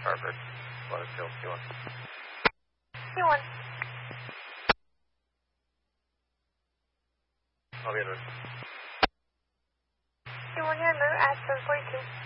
Harvard. Latitude Q1. Q1. I'll be at Q1, you're at 742.